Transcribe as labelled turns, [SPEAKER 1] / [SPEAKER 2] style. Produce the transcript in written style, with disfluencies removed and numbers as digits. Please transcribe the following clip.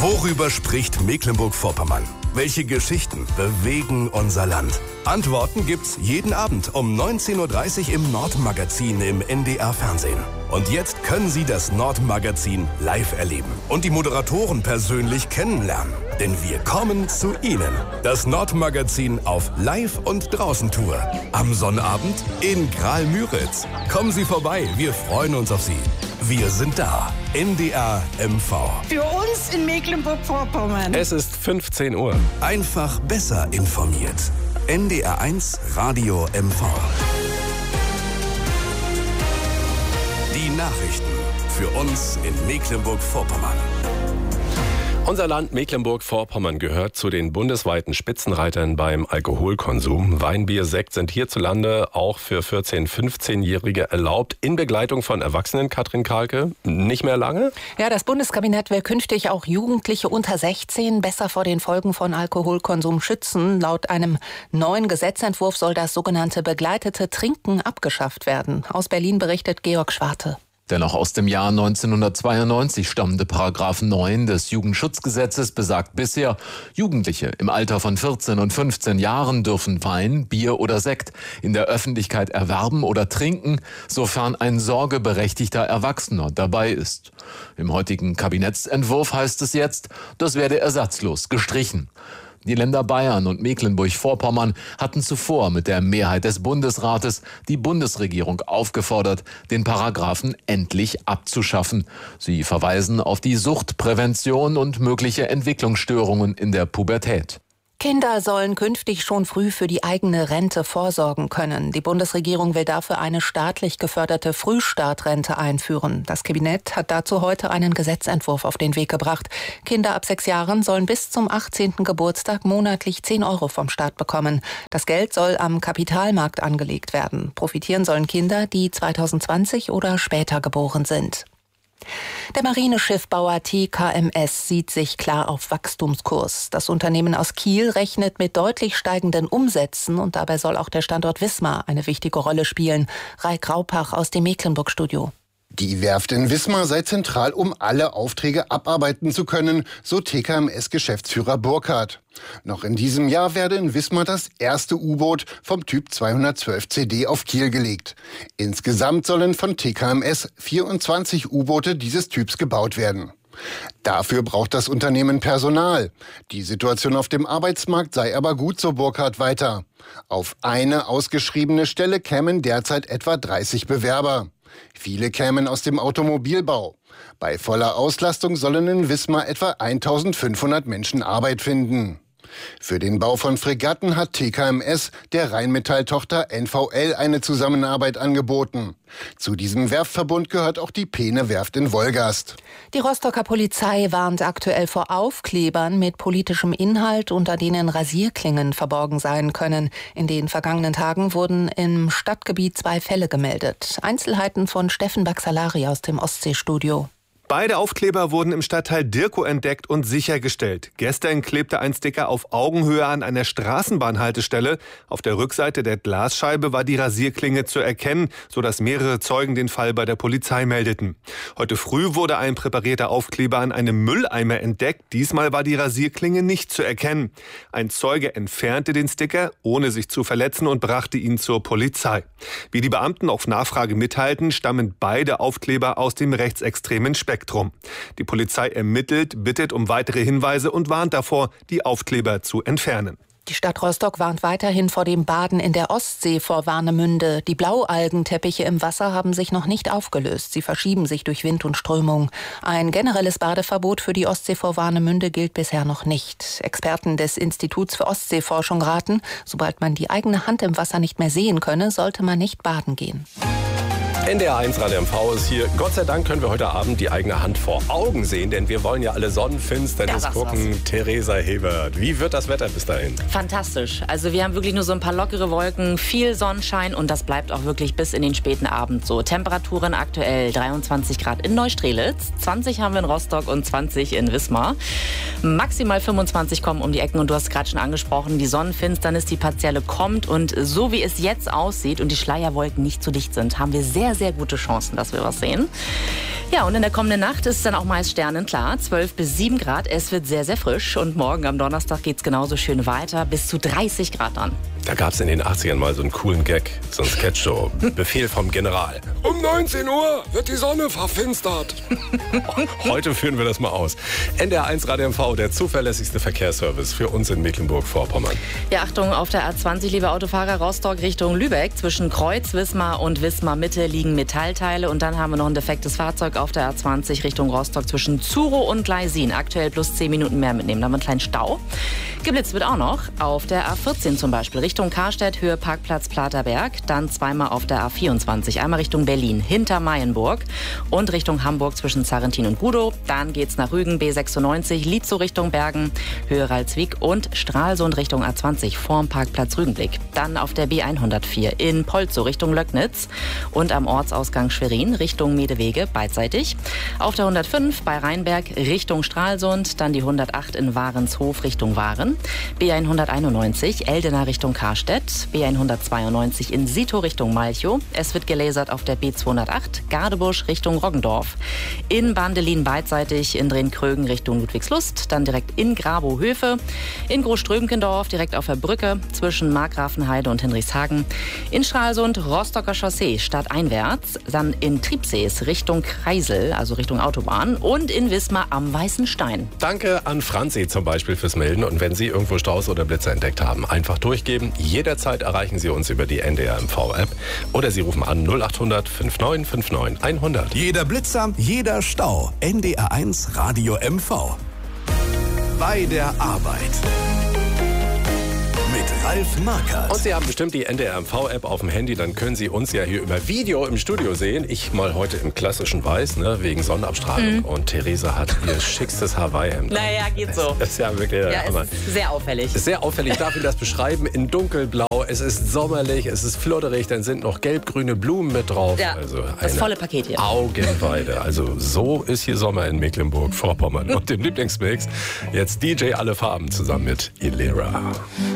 [SPEAKER 1] Worüber spricht Mecklenburg-Vorpommern? Welche Geschichten bewegen unser Land? Antworten gibt's jeden Abend um 19:30 Uhr im Nordmagazin im NDR-Fernsehen. Und jetzt können Sie das Nordmagazin live erleben und die Moderatoren persönlich kennenlernen. Denn wir kommen zu Ihnen. Das Nordmagazin auf Live- und Draußen-Tour. Am Sonnabend in Graal-Müritz. Kommen Sie vorbei, wir freuen uns auf Sie. Wir sind da. NDR MV.
[SPEAKER 2] Für uns in Mecklenburg-Vorpommern.
[SPEAKER 3] Es ist 15 Uhr.
[SPEAKER 1] Einfach besser informiert. NDR 1 Radio MV. Die Nachrichten für uns in Mecklenburg-Vorpommern.
[SPEAKER 3] Unser Land Mecklenburg-Vorpommern gehört zu den bundesweiten Spitzenreitern beim Alkoholkonsum. Wein, Bier, Sekt sind hierzulande auch für 14-, 15-Jährige erlaubt, in Begleitung von Erwachsenen. Katrin Kahlke, nicht mehr lange?
[SPEAKER 4] Ja, das Bundeskabinett will künftig auch Jugendliche unter 16 besser vor den Folgen von Alkoholkonsum schützen. Laut einem neuen Gesetzentwurf soll das sogenannte begleitete Trinken abgeschafft werden. Aus Berlin berichtet Georg Schwarte.
[SPEAKER 5] Der noch aus dem Jahr 1992 stammende Paragraph 9 des Jugendschutzgesetzes besagt bisher, Jugendliche im Alter von 14 und 15 Jahren dürfen Wein, Bier oder Sekt in der Öffentlichkeit erwerben oder trinken, sofern ein sorgeberechtigter Erwachsener dabei ist. Im heutigen Kabinettsentwurf heißt es jetzt, das werde ersatzlos gestrichen. Die Länder Bayern und Mecklenburg-Vorpommern hatten zuvor mit der Mehrheit des Bundesrates die Bundesregierung aufgefordert, den Paragraphen endlich abzuschaffen. Sie verweisen auf die Suchtprävention und mögliche Entwicklungsstörungen in der Pubertät.
[SPEAKER 4] Kinder sollen künftig schon früh für die eigene Rente vorsorgen können. Die Bundesregierung will dafür eine staatlich geförderte Frühstartrente einführen. Das Kabinett hat dazu heute einen Gesetzentwurf auf den Weg gebracht. Kinder ab 6 Jahren sollen bis zum 18. Geburtstag monatlich 10 € vom Staat bekommen. Das Geld soll am Kapitalmarkt angelegt werden. Profitieren sollen Kinder, die 2020 oder später geboren sind. Der Marineschiffbauer TKMS sieht sich klar auf Wachstumskurs. Das Unternehmen aus Kiel rechnet mit deutlich steigenden Umsätzen und dabei soll auch der Standort Wismar eine wichtige Rolle spielen. Raik Raupach aus dem Mecklenburg-Studio.
[SPEAKER 6] Die Werft in Wismar sei zentral, um alle Aufträge abarbeiten zu können, so TKMS-Geschäftsführer Burkhardt. Noch in diesem Jahr werde in Wismar das erste U-Boot vom Typ 212 CD auf Kiel gelegt. Insgesamt sollen von TKMS 24 U-Boote dieses Typs gebaut werden. Dafür braucht das Unternehmen Personal. Die Situation auf dem Arbeitsmarkt sei aber gut, so Burkhardt weiter. Auf eine ausgeschriebene Stelle kämen derzeit etwa 30 Bewerber. Viele kämen aus dem Automobilbau. Bei voller Auslastung sollen in Wismar etwa 1500 Menschen Arbeit finden. Für den Bau von Fregatten hat TKMS der Rheinmetall-Tochter NVL eine Zusammenarbeit angeboten. Zu diesem Werftverbund gehört auch die Peene-Werft in Wolgast.
[SPEAKER 4] Die Rostocker Polizei warnt aktuell vor Aufklebern mit politischem Inhalt, unter denen Rasierklingen verborgen sein können. In den vergangenen Tagen wurden im Stadtgebiet 2 Fälle gemeldet. Einzelheiten von Steffen Baxalari aus dem Ostseestudio.
[SPEAKER 7] Beide Aufkleber wurden im Stadtteil Dirkow entdeckt und sichergestellt. Gestern klebte ein Sticker auf Augenhöhe an einer Straßenbahnhaltestelle. Auf der Rückseite der Glasscheibe war die Rasierklinge zu erkennen, sodass mehrere Zeugen den Fall bei der Polizei meldeten. Heute früh wurde ein präparierter Aufkleber an einem Mülleimer entdeckt. Diesmal war die Rasierklinge nicht zu erkennen. Ein Zeuge entfernte den Sticker, ohne sich zu verletzen, und brachte ihn zur Polizei. Wie die Beamten auf Nachfrage mitteilten, stammen beide Aufkleber aus dem rechtsextremen Spektrum. Die Polizei ermittelt, bittet um weitere Hinweise und warnt davor, die Aufkleber zu entfernen.
[SPEAKER 4] Die Stadt Rostock warnt weiterhin vor dem Baden in der Ostsee vor Warnemünde. Die Blaualgenteppiche im Wasser haben sich noch nicht aufgelöst. Sie verschieben sich durch Wind und Strömung. Ein generelles Badeverbot für die Ostsee vor Warnemünde gilt bisher noch nicht. Experten des Instituts für Ostseeforschung raten, sobald man die eigene Hand im Wasser nicht mehr sehen könne, sollte man nicht baden gehen.
[SPEAKER 3] NDR 1 Radio MV ist hier. Gott sei Dank können wir heute Abend die eigene Hand vor Augen sehen, denn wir wollen ja alle Sonnenfinsternis gucken. Theresa Hebert, wie wird das Wetter bis dahin?
[SPEAKER 8] Fantastisch. Also wir haben wirklich nur so ein paar lockere Wolken, viel Sonnenschein und das bleibt auch wirklich bis in den späten Abend so. Temperaturen aktuell 23 Grad in Neustrelitz, 20 haben wir in Rostock und 20 in Wismar. Maximal 25 kommen um die Ecken und du hast gerade schon angesprochen, die Sonnenfinsternis, die partielle kommt und so wie es jetzt aussieht und die Schleierwolken nicht zu dicht sind, haben wir sehr sehr, sehr gute Chancen, dass wir was sehen. Ja, und in der kommenden Nacht ist es dann auch meist sternenklar, 12 bis 7 Grad. Es wird sehr, sehr frisch und morgen am Donnerstag geht es genauso schön weiter, bis zu 30 Grad dann.
[SPEAKER 3] Da gab es in den 80ern mal so einen coolen Gag, so ein Sketch-Show. Befehl vom General. Um 19 Uhr wird die Sonne verfinstert. Heute führen wir das mal aus. NDR1 Radio MV, der zuverlässigste Verkehrsservice für uns in Mecklenburg-Vorpommern.
[SPEAKER 8] Ja, Achtung, auf der A20, liebe Autofahrer, Rostock Richtung Lübeck. Zwischen Kreuz, Wismar und Wismar-Mitte liegen Metallteile. Und dann haben wir noch ein defektes Fahrzeug auf der A20 Richtung Rostock zwischen Zuro und Gleisin. Aktuell plus 10 Minuten mehr mitnehmen. Da haben wir einen kleinen Stau. Geblitzt wird auch noch auf der A14 zum Beispiel. Richtung Karstedt, Höhe Parkplatz Platerberg. Dann zweimal auf der A24. Einmal Richtung Berlin, hinter Mayenburg. Und Richtung Hamburg zwischen Zarrentin und Gudow. Dann geht's nach Rügen, B96, Lietzow Richtung Bergen, Höhe Ralswiek und Stralsund Richtung A20 vorm Parkplatz Rügenblick. Dann auf der B104 in Polzow Richtung Löcknitz und am Ortsausgang Schwerin Richtung Medewege beidseitig. Auf der 105 bei Rheinberg Richtung Stralsund, dann die 108 in Warenshof Richtung Waren, B191 Eldena Richtung Karstedt, B192 in Sito Richtung Malchow. Es wird gelasert auf der B208 Gardebusch Richtung Roggendorf. In Bandelin beidseitig in Drehkrögen Richtung Ludwigslust, dann direkt in Grabow-Höfe, in Großströmkendorf direkt auf der Brücke zwischen Markgrafenheide und Hinrichshagen, in Stralsund Rostocker Chaussee stadteinwärts, dann in Triebsees Richtung Kreisel, also Richtung Autobahn und in Wismar am Weißen Stein.
[SPEAKER 3] Danke an Franzi zum Beispiel fürs Melden. Und wenn Sie irgendwo Staus oder Blitze entdeckt haben, einfach durchgeben. Jederzeit erreichen Sie uns über die NDR MV-App oder Sie rufen an 0800 5959 100.
[SPEAKER 1] Jeder Blitzer, jeder Stau. NDR1 Radio MV. Bei der Arbeit. Mit Ralf Markert.
[SPEAKER 3] Und Sie haben bestimmt die NDR MV-App auf dem Handy, dann können Sie uns ja hier über Video im Studio sehen. Ich mal heute im klassischen Weiß, ne, wegen Sonnenabstrahlung. Und Theresa hat ihr schickstes Hawaii-Hemd.
[SPEAKER 8] Naja, geht so.
[SPEAKER 3] Das ist ja wirklich
[SPEAKER 8] ja, es ist sehr auffällig.
[SPEAKER 3] Sehr auffällig, ich darf Ihnen das beschreiben, in dunkelblau. Es ist sommerlich, es ist flodderig, dann sind noch gelb-grüne Blumen mit drauf.
[SPEAKER 8] Ja,
[SPEAKER 3] also
[SPEAKER 8] das volle Paket hier.
[SPEAKER 3] Augenweide. Also so ist hier Sommer in Mecklenburg-Vorpommern. Und dem Lieblingsmix jetzt DJ Alle Farben zusammen mit Ilera.